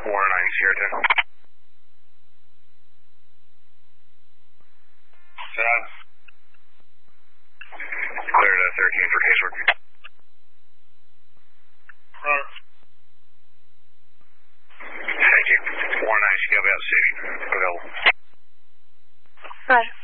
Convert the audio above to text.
Warren 9 Sierra 10. Sad. Cleared 13 for casework. Thank you. Warren 9 Sierra City available. Roger.